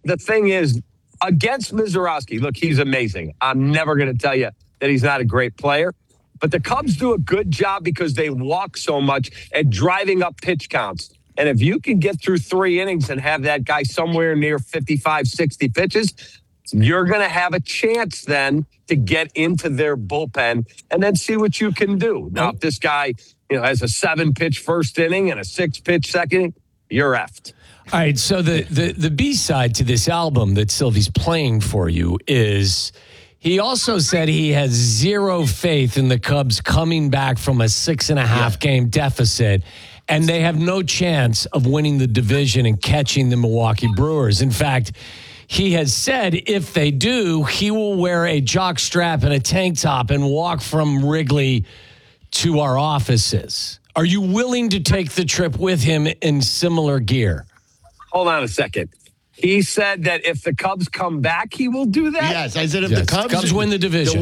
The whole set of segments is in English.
the thing is, against Mizorowski, look, he's amazing. I'm never going to tell you that he's not a great player. But the Cubs do a good job because they walk so much at driving up pitch counts. And if you can get through 3 innings and have that guy somewhere near 55, 60 pitches, you're going to have a chance then to get into their bullpen and then see what you can do. Now, if this guy has a 7-pitch first inning and a 6-pitch second inning, you're effed. All right, so the B-side to this album that Sylvie's playing for you is he also said he has zero faith in the Cubs coming back from a 6.5-game deficit, and they have no chance of winning the division and catching the Milwaukee Brewers. In fact, he has said if they do, he will wear a jock strap and a tank top and walk from Wrigley to our offices. Are you willing to take the trip with him in similar gear? Hold on a second. He said that if the Cubs come back, he will do that? Yes, I said if the Cubs win the division.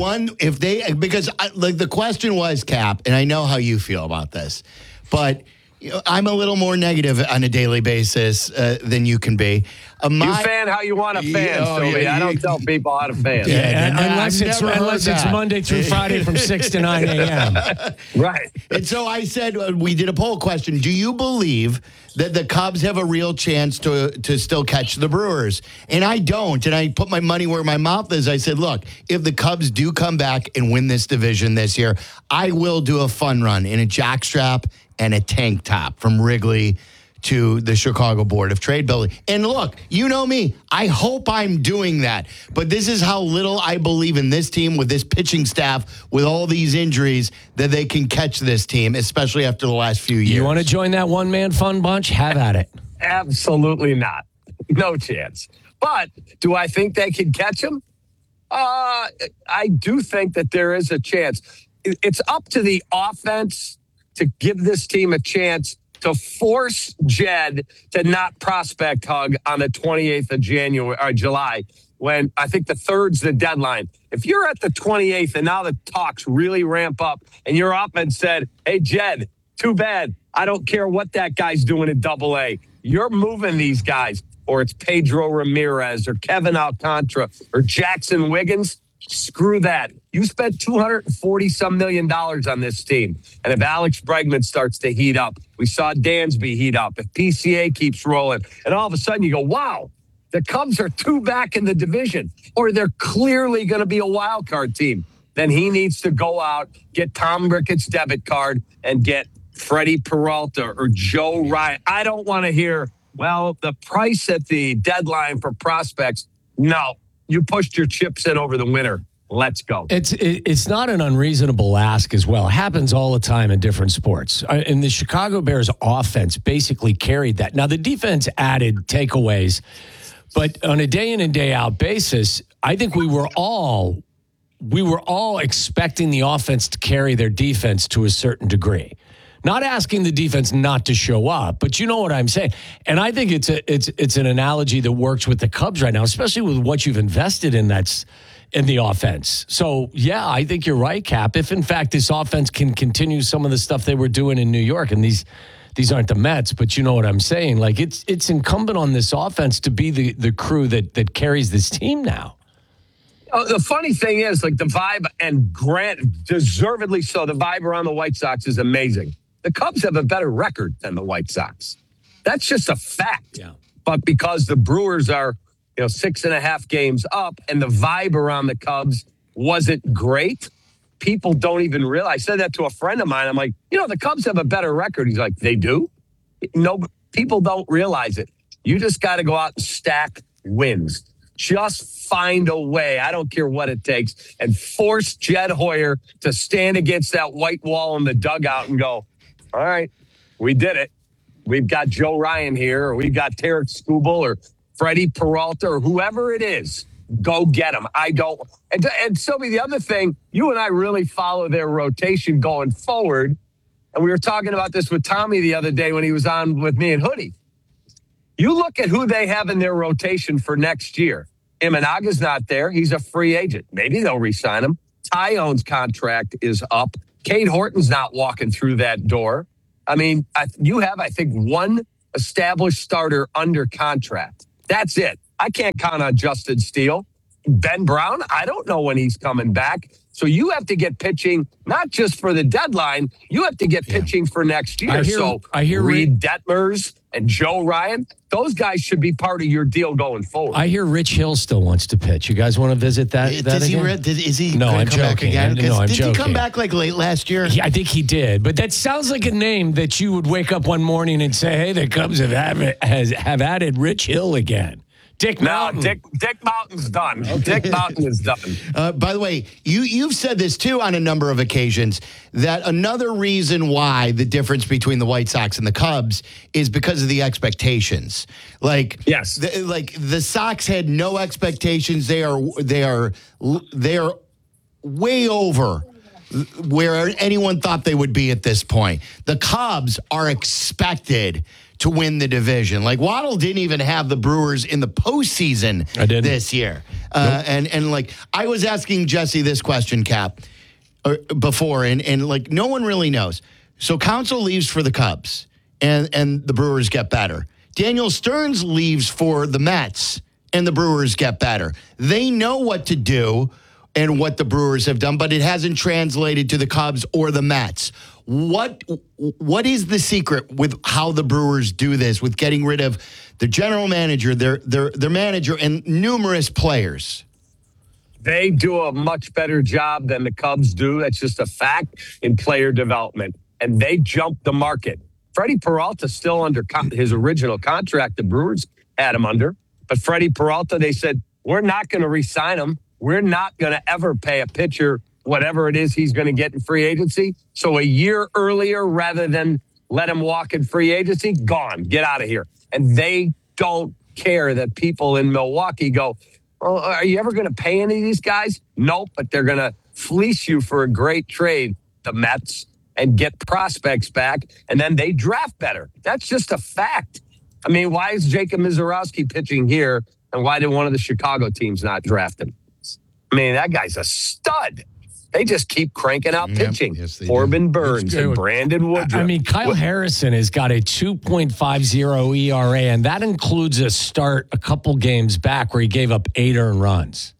The question was, Cap, and I know how you feel about this, but I'm a little more negative on a daily basis than you can be. You fan how you want to fan, Sylvia. I don't tell people how to fan. Unless it's Monday through Friday from 6 to 9 a.m. Right. And so I said, we did a poll question. Do you believe that the Cubs have a real chance to still catch the Brewers? And I don't. And I put my money where my mouth is. I said, look, if the Cubs do come back and win this division this year, I will do a fun run in a jockstrap and a tank top from Wrigley to the Chicago Board of Trade building. And look, you know me, I hope I'm doing that. But this is how little I believe in this team with this pitching staff, with all these injuries, that they can catch this team, especially after the last few years. You want to join that one-man fun bunch? Have at it. Absolutely not. No chance. But do I think they can catch him? I do think that there is a chance. It's up to the offense to give this team a chance to force Jed to not prospect hug on the 28th of July, when I think the 3rd's the deadline. If you're at the 28th and now the talks really ramp up and you're up and said, hey, Jed, too bad. I don't care what that guy's doing at AA. You're moving these guys, or it's Pedro Ramirez or Kevin Alcantara or Jackson Wiggins. Screw that. You spent $240-some million on this team. And if Alex Bregman starts to heat up, we saw Dansby heat up, if PCA keeps rolling, and all of a sudden you go, wow, the Cubs are 2 back in the division, or they're clearly going to be a wild card team, then he needs to go out, get Tom Ricketts' debit card, and get Freddie Peralta or Joe Ryan. I don't want to hear, well, the price at the deadline for prospects. No. You pushed your chips in over the winter. Let's go. It's not an unreasonable ask as well. It happens all the time in different sports. And the Chicago Bears offense basically carried that. Now, the defense added takeaways, but on a day in and day out basis, I think we were all expecting the offense to carry their defense to a certain degree. Not asking the defense not to show up, but you know what I'm saying. And I think it's an analogy that works with the Cubs right now, especially with what you've invested in in the offense. So, yeah, I think you're right, Cap. If, in fact, this offense can continue some of the stuff they were doing in New York, and these aren't the Mets, but you know what I'm saying. Like, it's incumbent on this offense to be the crew that carries this team now. The funny thing is, like, the vibe, and Grant, deservedly so, the vibe around the White Sox is amazing. The Cubs have a better record than the White Sox. That's just a fact. Yeah. But because the Brewers are, 6.5 games up, and the vibe around the Cubs wasn't great, people don't even realize. I said that to a friend of mine. I'm like, the Cubs have a better record. He's like, they do? No, people don't realize it. You just got to go out and stack wins. Just find a way, I don't care what it takes, and force Jed Hoyer to stand against that white wall in the dugout and go, all right, we did it. We've got Joe Ryan here, or we've got Tarek Skubal, or Freddie Peralta, or whoever it is. Go get them. I don't. And Sylvie, the other thing, you and I really follow their rotation going forward. And we were talking about this with Tommy the other day when he was on with me and Hoodie. You look at who they have in their rotation for next year. Imanaga's not there. He's a free agent. Maybe they'll re-sign him. Tyone's contract is up. Cade Horton's not walking through that door. I mean, you have, I think, one established starter under contract. That's it. I can't count on Justin Steele. Ben Brown, I don't know when he's coming back. So you have to get pitching, not just for the deadline, you have to get pitching for next year. I hear Reed Detmers and Joe Ryan, those guys should be part of your deal going forward. I hear Rich Hill still wants to pitch. You guys want to visit that? Is he No, gonna I'm come back joking. again? No, I'm did joking. he come back like late last year? Yeah, I think he did. But that sounds like a name that you would wake up one morning and say, hey, the Cubs have added Rich Hill again. Dick Mountain. No, Dick Mountain's done. Dick Mountain is done. By the way, you've said this too on a number of occasions that another reason why the difference between the White Sox and the Cubs is because of the expectations. Yes, the Sox had no expectations. They are way over where anyone thought they would be at this point. The Cubs are expected to win the division. Like Waddle didn't even have the Brewers in the postseason this year. And I was asking Jesse this question, Cap, before, and like no one really knows. So Counsell leaves for the Cubs, and the Brewers get better. Daniel Stearns leaves for the Mets, and the Brewers get better. They know what to do and what the Brewers have done, but it hasn't translated to the Cubs or the Mets. What is the secret with how the Brewers do this, with getting rid of the general manager, their manager, and numerous players? They do a much better job than the Cubs do. That's just a fact in player development. And they jump the market. Freddie Peralta's still under his original contract the Brewers had him under. But Freddie Peralta, they said, we're not going to re-sign him. We're not going to ever pay a pitcher whatever it is he's going to get in free agency. So a year earlier, rather than let him walk in free agency, gone, get out of here. And they don't care that people in Milwaukee go, oh, are you ever going to pay any of these guys? Nope, but they're going to fleece you for a great trade, the Mets, and get prospects back, and then they draft better. That's just a fact. I mean, why is Jacob Mizorowski pitching here, and why did one of the Chicago teams not draft him? I mean, that guy's a stud. They just keep cranking out pitching. Yes, Corbin Burns and Brandon Woodruff. I mean, Kyle Harrison has got a 2.50 ERA, and that includes a start a couple games back where he gave up 8 earned runs.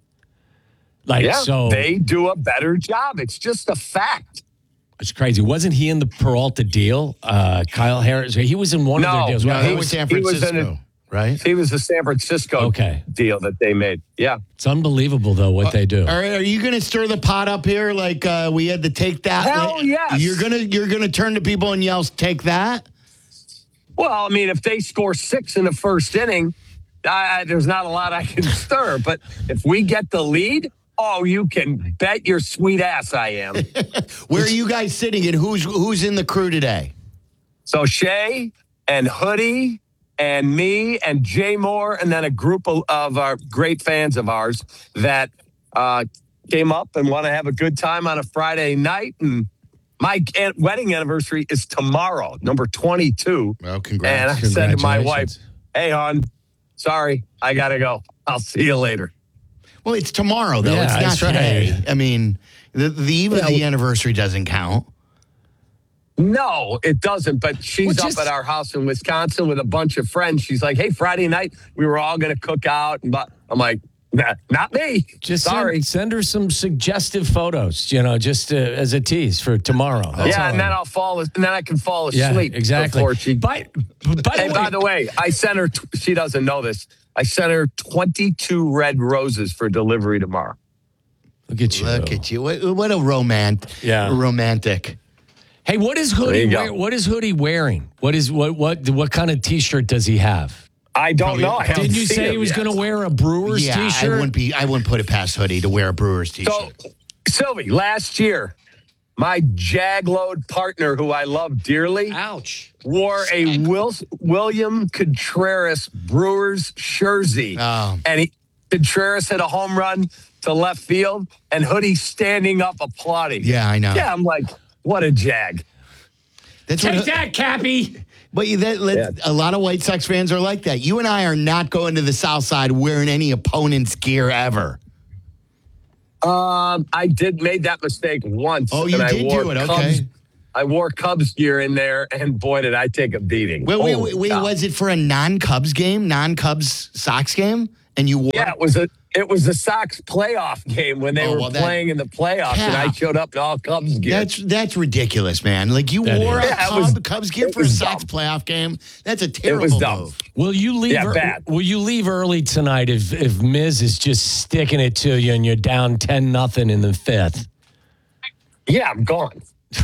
So they do a better job. It's just a fact. It's crazy. Wasn't he in the Peralta deal? Kyle Harrison. He was in one of their deals. No, he was San Francisco. Right? He was the San Francisco deal that they made. Yeah. It's unbelievable, though, what they do. All right, are you going to stir the pot up here like we had to take that? Hell yes. You're gonna turn to people and yell, take that? Well, I mean, if they score 6 in the first inning, there's not a lot I can stir. But if we get the lead, you can bet your sweet ass I am. Where are you guys sitting and who's in the crew today? So Shay and Hoodie and me and Jay Moore, and then a group of our great fans of ours that came up and want to have a good time on a Friday night. And my wedding anniversary is tomorrow, number 22. Well, congrats. And I said to my wife, hey, hon, sorry, I got to go. I'll see you later. Well, it's tomorrow, though. Yeah, it's not today. I mean, the eve of the anniversary doesn't count. No, it doesn't. But she's up at our house in Wisconsin with a bunch of friends. She's like, hey, Friday night, we were all going to cook out. But I'm like, nah, not me. Just sorry. Send her some suggestive photos, just as a tease for tomorrow. That's and then I can fall asleep. Yeah, exactly. Before she. By the way, I sent her, she doesn't know this. I sent her 22 red roses for delivery tomorrow. Look at you. Look at you. What a romantic. Hey, what is Hoodie? What is Hoodie wearing? What kind of T-shirt does he have? I don't know. Didn't you say he was going to wear a Brewers T-shirt? I wouldn't put it past Hoodie to wear a Brewers T-shirt. So, Sylvie, last year, my Jagload partner, who I love dearly, wore a William Contreras Brewers jersey, and Contreras hit a home run to left field, and Hoodie standing up applauding. Yeah, I know. Yeah, I'm like, what a jag. Take that, Cappy. But a lot of White Sox fans are like that. You and I are not going to the South Side wearing any opponent's gear ever. I made that mistake once. Oh, you did do it. Okay. I wore Cubs gear in there, and boy, did I take a beating. Wait, was it for a non-Cubs game, non-Cubs Sox game? and you wore. Yeah, it was the Sox playoff game when they were playing in the playoffs, and I showed up in all Cubs gear. That's ridiculous, man. Like you wore a Cubs gear for a Sox playoff game. That's a terrible move. Will you leave? Will you leave early tonight if Miz is just sticking it to you and you're down 10-0 in the fifth? Yeah, I'm gone.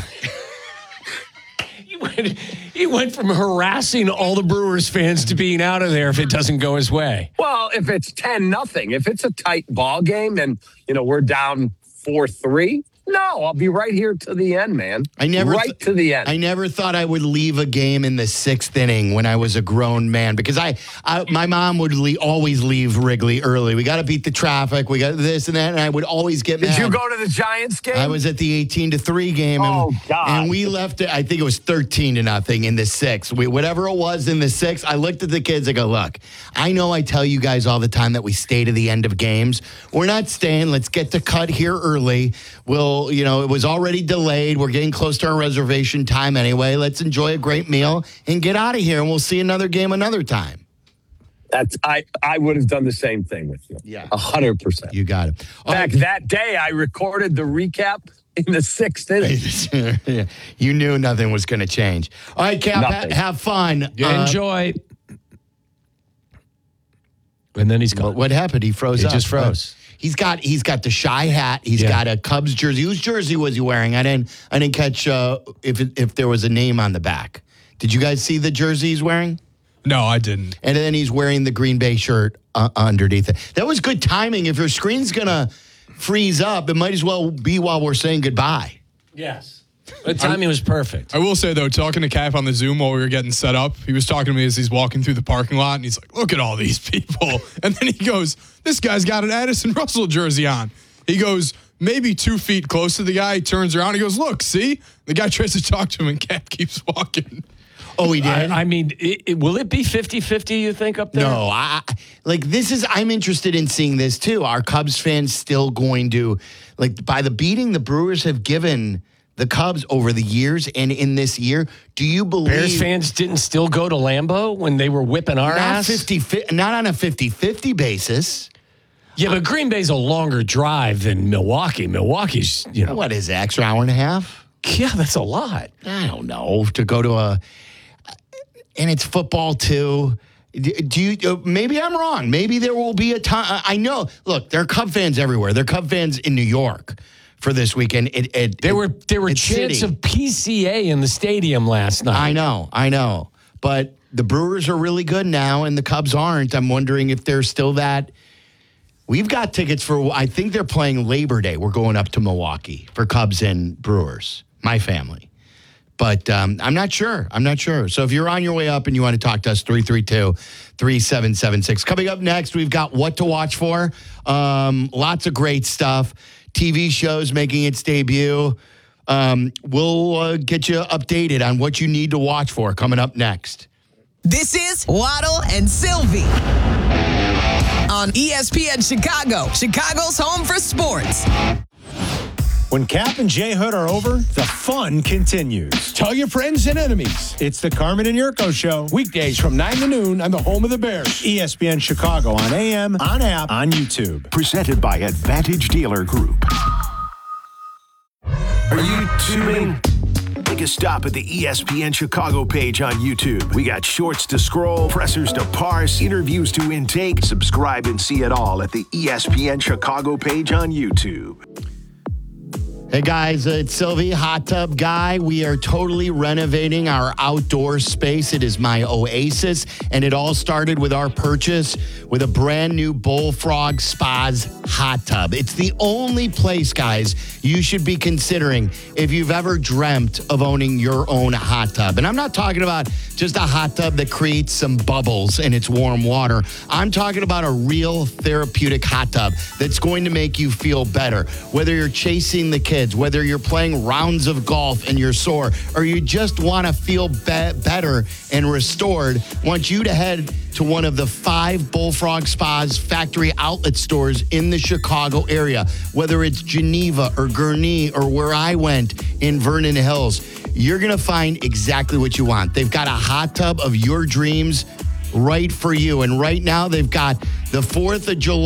He went from harassing all the Brewers fans to being out of there if it doesn't go his way. Well, if it's 10-0, if it's a tight ball game and we're down 4-3, no, I'll be right here to the end, man. To the end. I never thought I would leave a game in the sixth inning when I was a grown man because my mom would always leave Wrigley early. We got to beat the traffic. We got this and that, and I would always get mad. Did you go to the Giants game? I was at the 18-3 game. Oh, God. And we left it, I think it was 13-0 in the sixth. Whatever it was in the sixth, I looked at the kids. I go, look, I know I tell you guys all the time that we stay to the end of games. We're not staying. Let's get the cut here early. It was already delayed. We're getting close to our reservation time anyway. Let's enjoy a great meal and get out of here, and we'll see another game another time. I would have done the same thing with you. Yeah. 100%. You got it. In fact, that day I recorded the recap in the sixth inning. You knew nothing was going to change. All right, Cap, have fun. Enjoy. And then he's gone. What happened? He froze up. He just froze. He's got the shy hat. He's got a Cubs jersey. Whose jersey was he wearing? I didn't catch if there was a name on the back. Did you guys see the jersey he's wearing? No, I didn't. And then he's wearing the Green Bay shirt underneath it. That was good timing. If your screen's gonna freeze up, it might as well be while we're saying goodbye. Yes. The timing was perfect. I will say, though, talking to Cap on the Zoom while we were getting set up, he was talking to me as he's walking through the parking lot, and he's like, look at all these people. And then he goes, this guy's got an Addison Russell jersey on. He goes, maybe 2 feet close to the guy. He turns around. He goes, look, see? The guy tries to talk to him, and Cap keeps walking. Oh, he did? I mean, will it be 50-50, you think, up there? No. I'm interested in seeing this, too. Are Cubs fans still going to, by the beating the Brewers have given the Cubs over the years and in this year, do you believe Bears fans didn't still go to Lambeau when they were whipping our ass? Not on a 50-50 basis. Yeah, but Green Bay's a longer drive than Milwaukee. Milwaukee's, What is it, extra hour and a half? Yeah, that's a lot. I don't know. To go to and it's football too. Do you? Maybe I'm wrong. Maybe there will be a time. I know. Look, there are Cub fans everywhere. There are Cub fans in New York for this weekend. There were chants of PCA in the stadium last night. I know. But the Brewers are really good now, and the Cubs aren't. I'm wondering if there's still that. We've got tickets for, I think they're playing Labor Day. We're going up to Milwaukee for Cubs and Brewers, my family. But I'm not sure. So if you're on your way up and you want to talk to us, 332-3776. Coming up next, we've got what to watch for. Lots of great stuff. TV shows making its debut. We'll get you updated on what you need to watch for coming up next. This is Waddle and Sylvie on ESPN Chicago, Chicago's home for sports. When Cap and Jay Hood are over, the fun continues. Tell your friends and enemies. It's the Carmen and Yurko Show. Weekdays from 9 to noon on the home of the Bears. ESPN Chicago on AM, on app, on YouTube. Presented by Advantage Dealer Group. Are you tuning? Take a stop at the ESPN Chicago page on YouTube. We got shorts to scroll, pressers to parse, interviews to intake. Subscribe and see it all at the ESPN Chicago page on YouTube. Hey guys, it's Sylvie, Hot Tub Guy. We are totally renovating our outdoor space. It is my oasis, and it all started with our purchase with a brand new Bullfrog Spas hot tub. It's the only place, guys, you should be considering if you've ever dreamt of owning your own hot tub. And I'm not talking about just a hot tub that creates some bubbles and it's warm water. I'm talking about a real therapeutic hot tub that's going to make you feel better. Whether you're chasing the kids, whether you're playing rounds of golf and you're sore, or you just want to feel better and restored, I want you to head to one of the 5 Bullfrog Spas factory outlet stores in the Chicago area. Whether it's Geneva or Gurnee or where I went in Vernon Hills, you're going to find exactly what you want. They've got a hot tub of your dreams right for you. And right now, they've got the 4th of July.